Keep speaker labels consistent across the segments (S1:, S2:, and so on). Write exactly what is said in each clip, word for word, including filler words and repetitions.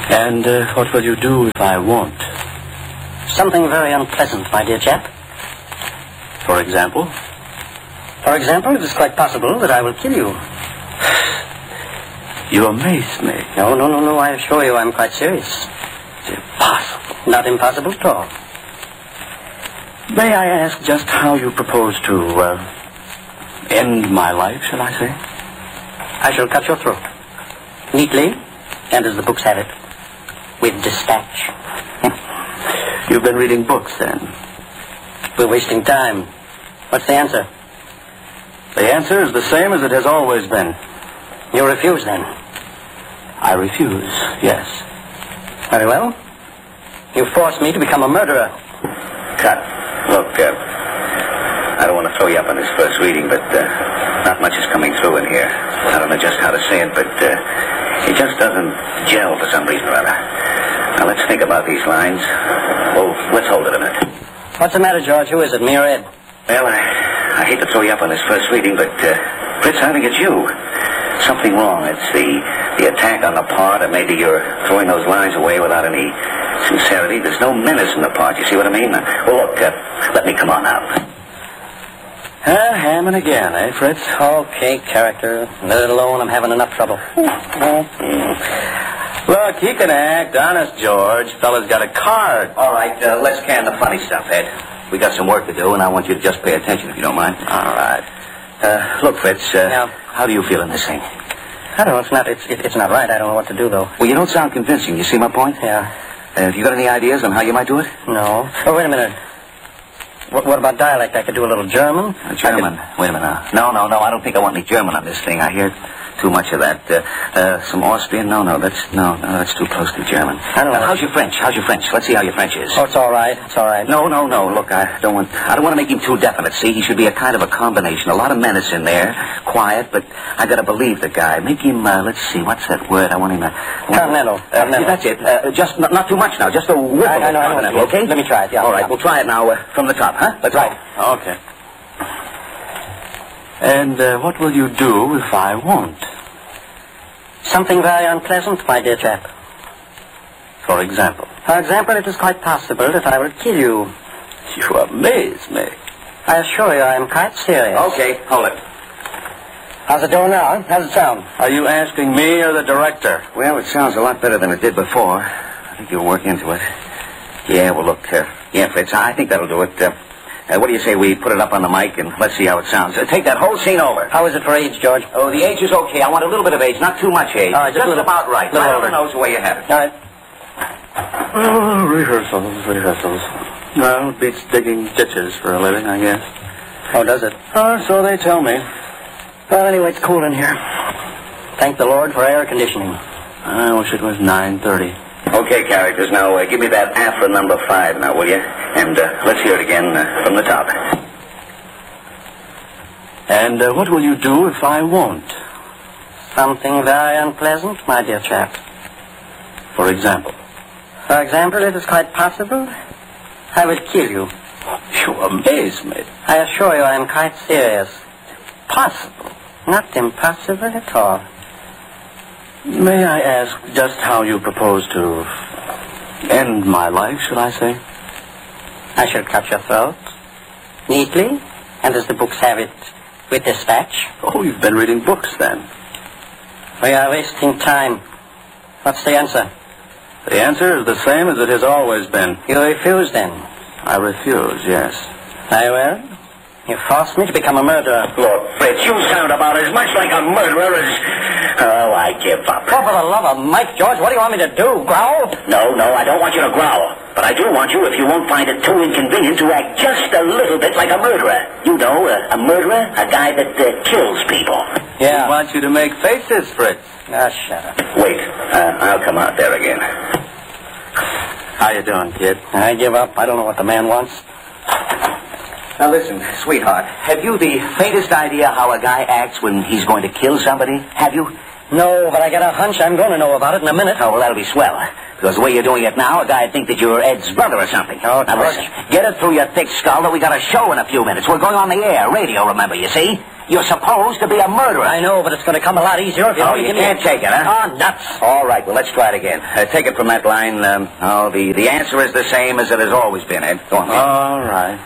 S1: And uh, what will you do if I won't?
S2: Something very unpleasant, my dear chap.
S1: For example?
S2: For example, it is quite possible that I will kill you.
S1: You amaze me.
S2: No, no, no, no, I assure you I'm quite serious.
S1: It's impossible.
S2: Not impossible at all.
S1: May I ask just how you propose to uh, end my life, shall I say?
S2: I shall cut your throat. Neatly, and as the books have it, with dispatch.
S1: You've been reading books, then?
S2: We're wasting time. What's the answer?
S1: The answer is the same as it has always been.
S2: You refuse, then?
S1: I refuse, yes.
S2: Very well. You force me to become a murderer.
S3: Cut. Look, uh, I don't want to throw you up on this first reading, but uh, not much is coming through in here. I don't know just how to say it, but uh, it just doesn't gel for some reason or other. Now, let's think about these lines. Well, let's hold it a minute.
S2: What's the matter, George? Who is it, me or Ed?
S3: Well, I, I hate to throw you up on this first reading, but, uh, Fritz, I think it's you. Something wrong. It's the, the attack on the part, or maybe you're throwing those lines away without any sincerity. There's no menace in the part, you see what I mean? Well, look, uh, let me come on out.
S1: Uh, Hammond again, eh, Fritz?
S2: Okay, character. Let it alone. I'm having enough trouble.
S1: Look, he can act. Honest, George. Fella's got a card.
S3: All right, uh, let's can the funny stuff, Ed. We got some work to do, and I want you to just pay attention, if you don't mind.
S1: All right.
S3: Uh, look, Fritz, uh,
S2: Yeah.
S3: how do you feel in this thing?
S2: I don't know. It's not, it's, it, it's not right. I don't know what to do, though.
S3: Well, you don't sound convincing. You see my point?
S2: Yeah.
S3: Uh, have you got any ideas on how you might do it?
S2: No. Oh, wait a minute. What, what about dialect? I could do a little German.
S3: Uh, German? Could... Wait a minute. Uh, no, no, no. I don't think I want any German on this thing. I hear too much of that. Uh, uh, some Austrian? No, no. That's no, no. That's too close to German.
S2: I don't know.
S3: Uh, how's your French? How's your French? Let's see how your French is.
S2: Oh, it's all right. It's all right.
S3: No, no, no. Look, I don't want. I don't want to make him too definite. See, he should be a kind of a combination. A lot of menace in there, quiet, but I got to believe the guy. Make him. Uh, let's see. What's that word? I want him. Uh,
S2: Continental.
S3: Uh, yeah, that's it. Uh, just not, not too much now. Just a whiff
S2: I,
S3: of
S2: I know. I know.
S3: continental, okay?
S2: Let me try it. Yeah.
S3: All right.
S2: Yeah.
S3: We'll try it now uh, from the top, huh? Let's
S2: Right.
S1: Okay. And uh, what will you do if I won't?
S2: Something very unpleasant, my dear chap.
S1: For example?
S2: For example, it is quite possible that I will kill you.
S1: You amaze me.
S2: I assure you I am quite serious.
S3: Okay. Hold it.
S2: How's it doing now? How's it sound?
S1: Are you asking me or the director?
S3: Well, it sounds a lot better than it did before. I think you'll work into it. Yeah, well, look, uh, yeah, Fritz, I think that'll do it. Uh, uh, what do you say we put it up on the mic and let's see how it sounds? Uh, take that whole scene over.
S2: How is it for age, George?
S3: Oh, the age is okay. I want a little bit of age, not too much age.
S2: All right, just
S3: just
S2: a little-
S3: about right.
S2: little
S3: Right on the
S2: older.
S3: nose the way you have it.
S2: All right.
S1: Oh, rehearsals, rehearsals. Well, it beats digging ditches for a living, I guess.
S2: Oh, does it?
S1: Oh, so they tell me.
S2: Well, anyway, it's cool in here. Thank the Lord for air conditioning.
S1: I wish it was nine thirty.
S3: Okay, characters, now uh, give me that Afra number five now, will you? And uh, let's hear it again uh, from the top.
S1: And uh, what will you do if I won't?
S2: Something very unpleasant, my dear chap.
S1: For example?
S2: For example, it is quite possible I will kill you.
S1: You amaze me.
S2: I assure you I am quite serious.
S1: Possible.
S2: Not impossible at all.
S1: May I ask just how you propose to end my life, should I say?
S2: I shall cut your throat. Neatly, and as the books have it, with dispatch.
S1: Oh, you've been reading books, then.
S2: We are wasting time. What's the answer?
S1: The answer is the same as it has always been.
S2: You refuse, then?
S1: I refuse, yes.
S2: Very well. You force me to become a murderer.
S3: Look, Fritz, you sound about as much like a murderer as... Oh, I give up.
S2: Oh, for the love of Mike, George, what do you want me to do? Growl?
S3: No, no, I don't want you to growl. But I do want you, if you won't find it too inconvenient, to act just a little bit like a murderer. You know, a, a murderer, a guy that uh, kills people.
S2: Yeah.
S1: I want you to make faces, Fritz.
S2: Ah, shut up.
S3: Wait, uh, I'll come out there again.
S1: How you doing, kid?
S2: I give up. I don't know what the man wants.
S3: Now listen, sweetheart, have you the faintest idea how a guy acts when he's going to kill somebody? Have you?
S2: No, but I got a hunch I'm going to know about it in a minute.
S3: Oh, well, that'll be swell. Because the way you're doing it now, a guy'd think that you're Ed's brother or something.
S2: Oh,
S3: now
S2: George.
S3: listen, get it through your thick skull that we got a show in a few minutes. We're going on the air, radio, remember, you see? You're supposed to be a murderer.
S2: I know, but it's going to come a lot easier if you
S3: Oh,
S2: only
S3: you
S2: give me
S3: can't
S2: a...
S3: take it, huh?
S2: Oh, nuts.
S3: All right, well, let's try it again. Uh, take it from that line. Um, oh, the, the answer is the same as it has always been, Ed. Go on.
S1: All right.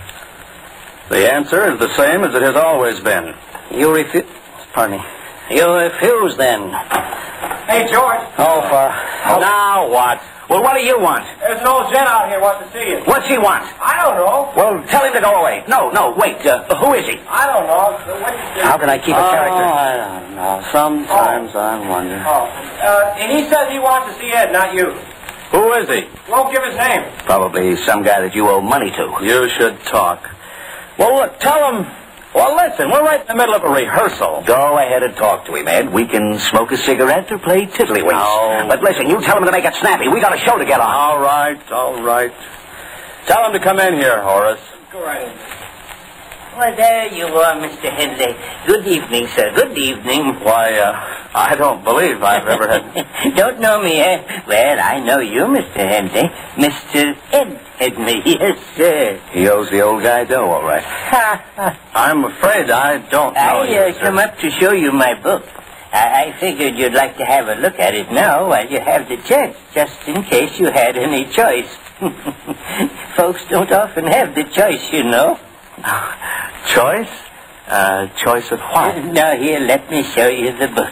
S1: The answer is the same as it has always been.
S2: You refuse... Pardon me. You refuse, then.
S4: Hey, George.
S2: Oh, for...
S3: Oh. Now what? Well, what do you want?
S4: There's an old gent out here wants to see you.
S3: What's he want?
S4: I don't know.
S3: Well, tell him to go away. No, no, wait. Uh, who is he?
S4: I don't know. What do you
S2: How can I keep a
S1: Oh,
S2: character?
S1: I don't know. Sometimes I wonder.
S4: Oh, uh, and he says he wants to see Ed, not you.
S1: Who is he?
S4: Won't give his name.
S3: Probably some guy that you owe money to.
S1: You should talk. Well, look, tell him... Well, listen, we're right in the middle of a rehearsal.
S3: Go ahead and talk to him, Ed. We can smoke a cigarette or play tiddlywinks.
S1: No.
S3: But listen, you tell him to make it snappy. We got a show to get on.
S1: All right, all right. Tell him to come in here, Horace.
S4: Go right in.
S5: Well, there you are, Mister Henley. Good evening, sir. Good evening.
S1: Why, uh, I don't believe I've ever had...
S5: Don't know me, eh? Well, I know you, Mister Henley. Mister Ed Henley, yes, sir.
S3: He owes the old guy dough, all right.
S5: Ha, ha.
S1: I'm afraid I don't know
S5: I
S1: you,
S5: uh,
S1: sir.
S5: come up to show you my book. I-, I figured you'd like to have a look at it now while you have the chance, just in case you had any choice. Folks don't often have the choice, you know.
S1: Choice? Uh, choice of what?
S5: Now, here, let me show you the book.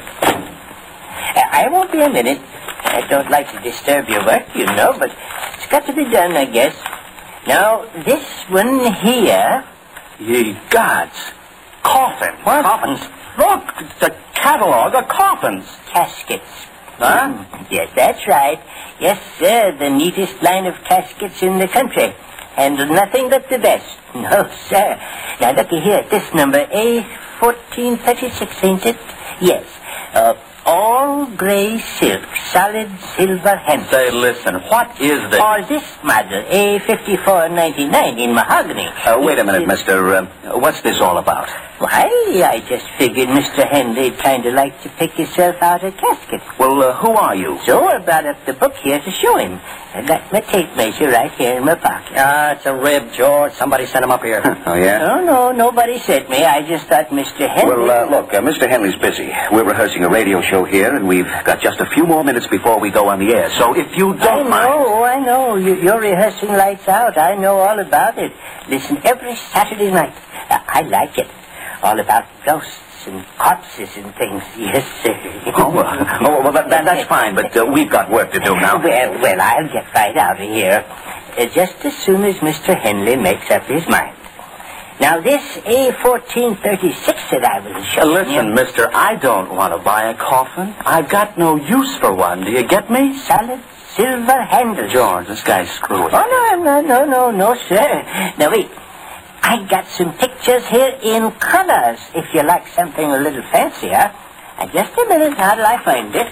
S5: I won't be a minute. I don't like to disturb your work, you know, but it's got to be done, I guess. Now, this one here...
S1: Ye gods. Coffin.
S5: What?
S1: Coffins. Look, it's a catalog of coffins.
S5: Caskets.
S1: Huh?
S5: Yes, that's right. Yes, sir, the neatest line of caskets in the country. And nothing but the best. No, sir. Now, looky here at this number, A fourteen thirty-six, ain't it? Yes. Uh, all gray silk, solid silver handle.
S1: Say, listen, what is this?
S5: Or this model, A fifty-four ninety-nine in mahogany.
S3: Uh, wait a minute, mister. Uh, what's this all about?
S5: Why, I just figured Mister Henley'd kind of like to pick himself out a casket.
S3: Well, uh, who are you?
S5: So I brought up the book here to show him. I got my tape measure right here in my pocket.
S2: Ah, it's a rib, George. Somebody sent him up here.
S3: Oh, yeah?
S5: No, no, nobody sent me. I just thought Mister Henley...
S3: Well, uh, look, uh, Mister Henley's busy. We're rehearsing a radio show here, and we've got just a few more minutes before we go on the air. So if you
S5: I
S3: don't mind...
S5: know, I know. You, you're rehearsing Lights Out. I know all about it. Listen, every Saturday night. Uh, I like it. All about ghosts and corpses and things. Yes, sir.
S3: Oh, uh, oh well, that, that, that's fine, but uh, we've got work to do now.
S5: Well, well, I'll get right out of here. Uh, just as soon as Mister Henley makes up his mind. Now, this A fourteen thirty-six that I was
S1: Uh,
S5: showing
S1: listen,
S5: you...
S1: mister, I don't want to buy a coffin. I've got no use for one. Do you get me?
S5: Solid silver handle.
S1: George, this guy's screwy.
S5: Oh, no, no, no, no, no, sir. Now, wait. I got some pictures here in colors, if you like something a little fancier. Uh, just a minute, how do I find it?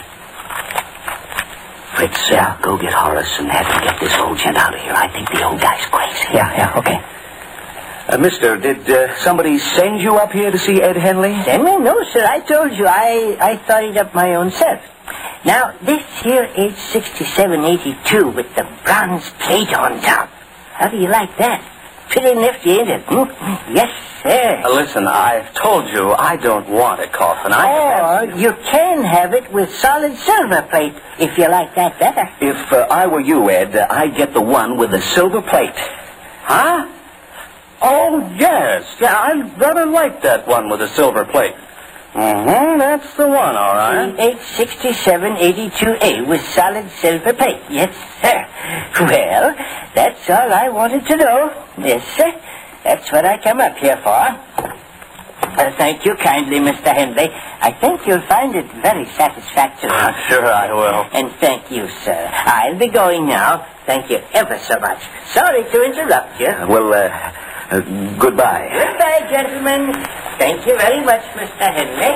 S3: Fritz, uh, go get Horace and have him get this old gent out of here. I think the old guy's crazy.
S5: Yeah, yeah, okay.
S3: Uh, mister, did uh, somebody send you up here to see Ed Henley?
S5: Send me? No, sir, I told you. I, I thought it up my own self. Now, this here age sixty-seven eighty-two with the bronze plate on top. How do you like that? Pretty nifty, ain't it? Hmm? Yes, sir.
S1: Uh, listen, I've told you I don't want a coffin. I
S5: Or you can have it with solid silver plate, if you like that better.
S3: If uh, I were you, Ed, uh, I'd get the one with the silver plate.
S1: Huh? Oh, yes. Yeah, I rather like that one with the silver plate. Mm-hmm, that's the one, all right.
S5: eight sixty-seven eighty-two A with solid silver plate. Yes, sir. Well, that's all I wanted to know. Yes, sir. That's what I come up here for. Uh, thank you kindly, Mister Henley. I think you'll find it very satisfactory.
S1: Sure I will.
S5: And thank you, sir. I'll be going now. Thank you ever so much. Sorry to interrupt you.
S3: Well, uh, uh, goodbye.
S5: Goodbye, gentlemen. Thank you very much, Mister Henley.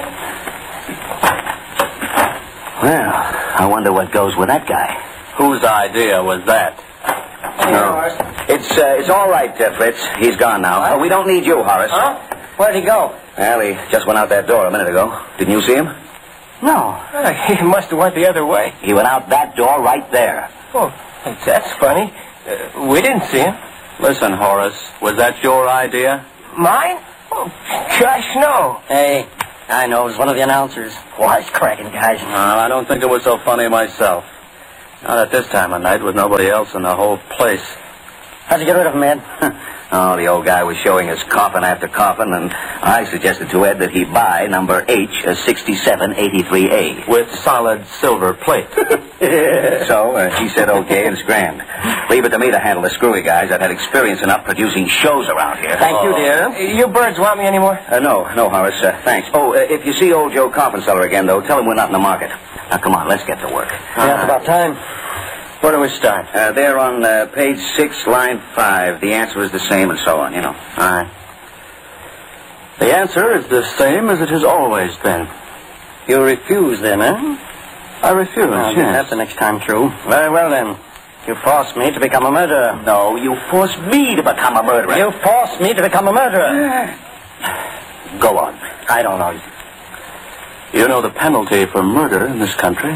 S3: Well, I wonder what goes with that guy.
S1: Whose idea was that?
S3: No. It's uh, it's all right, uh, Fritz. He's gone now. Uh, we don't need you, Horace.
S5: Huh? Where'd he go?
S3: Well, he just went out that door a minute ago. Didn't you see him?
S5: No.
S4: He must have went the other way.
S3: He went out that door right there.
S4: Oh, that's funny. Uh, we didn't see him.
S1: Listen, Horace, was that your idea?
S4: Mine? Oh, gosh, no.
S2: Hey, I know. It was one of the announcers. Wisecracking guys.
S1: Well, I don't think it was so funny myself. Not at this time of night with nobody else in the whole place.
S2: How'd you get rid of him, Ed?
S3: Oh, the old guy was showing us coffin after coffin, and I suggested to Ed that he buy number H sixty-seven eighty-three A.
S1: With solid silver plate.
S3: So uh, he said okay and scrammed. Leave it to me to handle the screwy guys. I've had experience enough producing shows around here.
S2: Thank you, dear.
S4: You birds want me anymore?
S3: Uh, no, no, Horace. Uh, thanks. Oh, uh, if you see old Joe Coffin Seller again, though, tell him we're not in the market. Now, come on, let's get to work.
S2: Yeah, it's about time.
S1: Where do we start?
S3: Uh, there on uh, page six, line five. The answer is the same and so on, you know.
S1: All right. The answer is the same as it has always been.
S2: You refuse, then, eh?
S1: I refuse,
S2: I'll
S1: yes.
S2: get that the next time through. Very well, then. You forced me to become a murderer.
S3: No, you forced me to become a murderer.
S2: You forced me to become a murderer.
S3: Go on.
S2: I don't know.
S1: You know the penalty for murder in this country?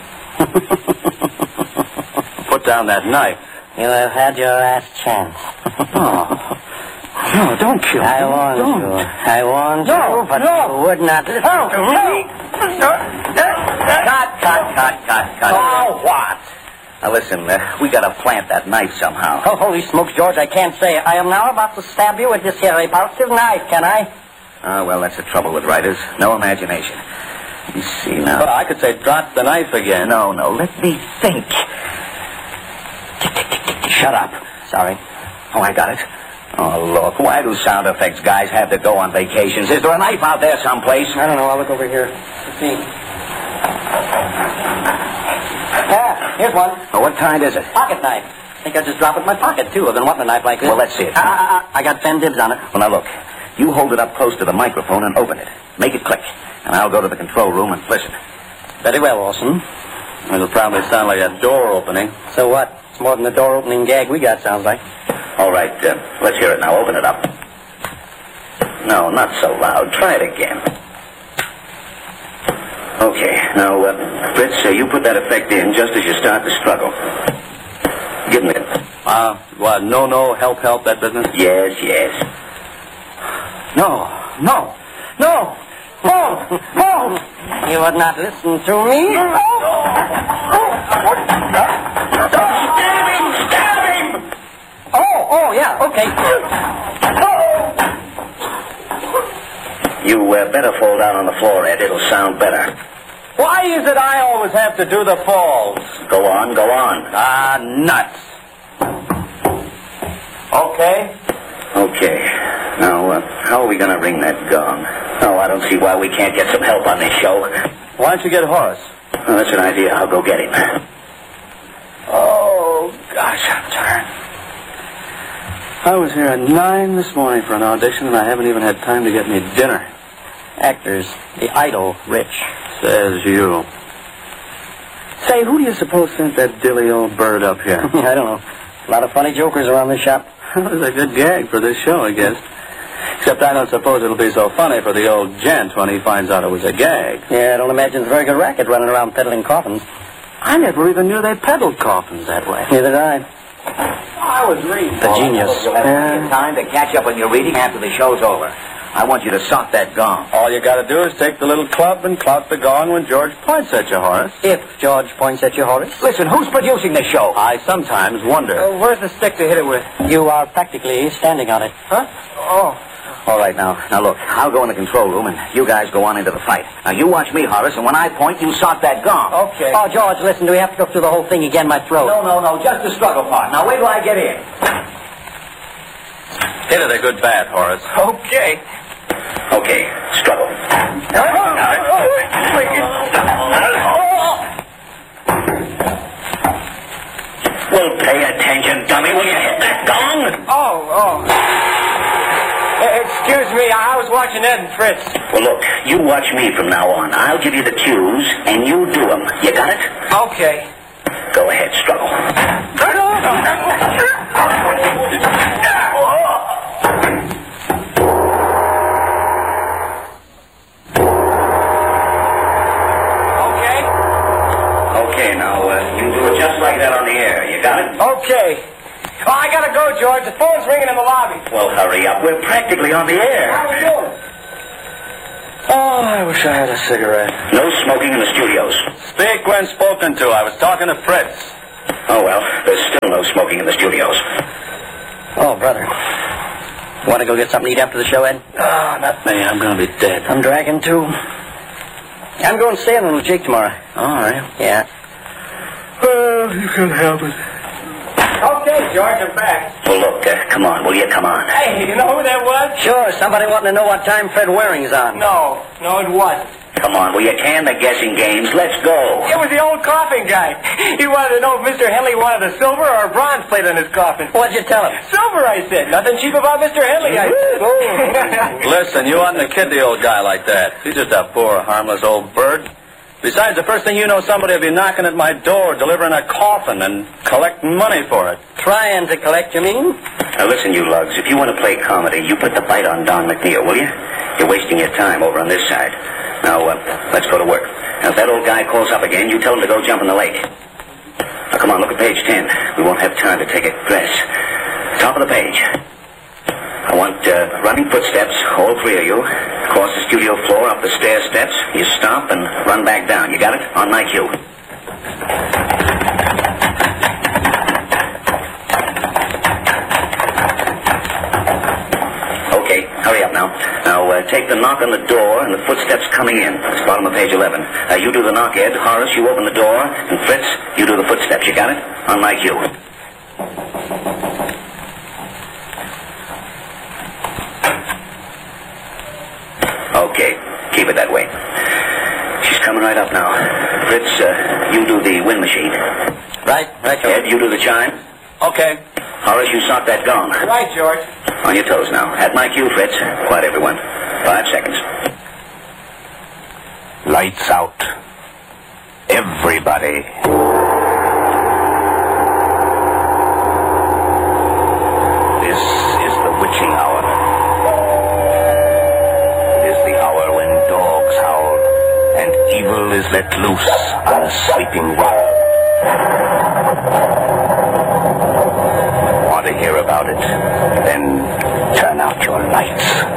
S1: Put down that knife.
S2: You have had your last chance.
S1: Oh. No, don't kill me.
S2: I warned
S1: Don't.
S2: you. I warned
S1: No,
S2: you, but
S1: no.
S2: you would not listen
S1: No,
S2: to me.
S3: Cut, cut, cut, cut, cut.
S2: Oh, what?
S3: Now, listen, uh, we gotta plant that knife somehow.
S2: Oh, holy smokes, George, I can't say. I am now about to stab you with this here repulsive knife, can I?
S3: Ah, well, that's the trouble with writers. No imagination. Let me see now.
S1: Well, I could say drop the knife again.
S3: No, no, let me think. Shut up.
S2: Sorry.
S3: Oh, I got it. Oh, look, why do sound effects guys have to go on vacations? Is there a knife out there someplace?
S2: I don't know. I'll look over here. Let's see. Yeah, here's one.
S3: Oh, what kind is it?
S2: Pocket knife. I think I'll just drop it in my pocket, too. I've been wanting a knife like this.
S3: Well, let's see it.
S2: Ah, ah, ah, I got ten dibs on it.
S3: Well, now, look. You hold it up close to the microphone and open it. Make it click. And I'll go to the control room and listen.
S2: Very well, Orson.
S1: It'll probably sound like a door opening.
S2: So what? It's more than the door opening gag we got, sounds like.
S3: All right, uh, let's hear it now. Open it up. No, not so loud. Try it again. Okay. Now, uh, Fritz, uh, you put that effect in just as you start to struggle. Give me it.
S1: Uh, what, no, no, help, help, that business?
S3: Yes, yes.
S1: No, no, no, no, no.
S2: You would not listen to me?
S3: Stab him! Stab him!
S2: Oh, oh, yeah, okay.
S3: You uh, better fall down on the floor, Ed. It'll sound better.
S1: Why is it I always have to do the falls?
S3: Go on, go on.
S1: Ah, nuts. Okay.
S3: Okay. Now, uh, how are we going to ring that gong? Oh, I don't see why we can't get some help on this show.
S1: Why don't you get Horace?
S3: Oh, that's an idea. I'll go get him.
S1: Oh, gosh, I'm tired. I was here at nine this morning for an audition, and I haven't even had time to get me dinner.
S2: Actors, the idle rich.
S1: Says you. Say, who do you suppose sent that dilly old bird up here?
S2: I don't know. A lot of funny jokers around the shop.
S1: That was a good gag for this show, I guess. Except I don't suppose it'll be so funny for the old gent when he finds out it was a gag.
S2: Yeah, I don't imagine it's a very good racket running around peddling coffins.
S1: I never even knew they peddled coffins that way.
S2: Neither did I.
S1: I was reading.
S2: The genius.
S3: You'll have plenty of time to catch up on your reading after the show's over. I want you to sock that gong.
S1: All you gotta do is take the little club and clout the gong when George points at you, Horace.
S2: If George points at you, Horace.
S3: Listen, who's producing the show?
S1: I sometimes wonder.
S4: Uh, where's the stick to hit it with?
S2: You are practically standing on it.
S4: Huh? Oh.
S3: All right, now, now look, I'll go in the control room, and you guys go on into the fight. Now, you watch me, Horace, and when I point, you sock that gong.
S4: Okay.
S2: Oh, George, listen, do we have to go through the whole thing again, my throat?
S3: No, no, no, just the struggle part. Now, wait till I get in.
S1: Hit it a good bat, Horace.
S4: Okay.
S3: Okay, struggle. Well, pay attention, dummy. Will you hit that gong?
S4: Oh, oh. Uh, excuse me, I was watching Ed and Fritz.
S3: Well, look, you watch me from now on. I'll give you the cues, and you do them. You got it?
S4: Okay.
S3: Go ahead, struggle.
S4: Okay.
S3: Okay, now, uh, you do it just like that on the air. You got it?
S4: Okay. Oh, I gotta go, George. The phone's ringing in the lobby.
S3: Well, hurry up. We're practically on the air.
S4: How we doing?
S1: Oh, I wish I had a cigarette.
S3: No smoking in the studios.
S1: Speak when spoken to. I was talking to Fritz.
S3: Oh, well, there's still no smoking in the studios.
S2: Oh, brother. Want to go get something to eat after the show, Ed?
S1: Oh, not me. I'm going to be dead.
S2: I'm dragging, too. I'm going sailing with Jake tomorrow.
S1: All right.
S2: Yeah.
S1: Well, you can help it.
S4: Okay, George, I'm back.
S3: Well, look, uh, come on, will you? Come on.
S4: Hey, you know who that was?
S2: Sure, somebody wanting to know what time Fred Waring's on.
S4: No, no, it wasn't.
S3: Come on, will you can the guessing games? Let's go.
S4: It was the old coffin guy. He wanted to know if Mister Henley wanted a silver or a bronze plate on his coffin.
S2: What'd you tell him?
S4: Silver, I said. Nothing cheap about Mister Henley, I said.
S1: Listen, you oughtn't to kid the old guy like that. He's just a poor, harmless old bird. Besides, the first thing you know, somebody will be knocking at my door, delivering a coffin, and collecting money for it.
S2: Trying to collect, you mean?
S3: Now, listen, you lugs, if you want to play comedy, you put the bite on Don McNeil, will you? You're wasting your time over on this side. Now, uh, let's go to work. Now, if that old guy calls up again, you tell him to go jump in the lake. Now, come on, look at page ten. We won't have time to take a dress. Top of the page. I want uh, running footsteps, all three of you. Across the studio floor, up the stair steps. You stop and run back down. You got it? On my cue. Okay, hurry up now. Now, uh, take the knock on the door and the footsteps coming in. It's bottom of page eleven. Uh, you do the knock, Ed. Horace, you open the door. And Fritz, you do the footsteps. You got it? On my cue. Okay, keep it that way. She's coming right up now. Fritz, uh, you do the wind machine.
S2: Right, right, George.
S3: Ed, you do the chime.
S1: Okay.
S3: Horace, you sock that gong.
S4: Right, George.
S3: On your toes now. At my cue, Fritz. Quiet, everyone. Five seconds.
S1: Lights out. Everybody. This is the witching hour. It is the hour when dogs howl and evil is let loose on a sleeping world. Want to hear about it? Then turn out your lights.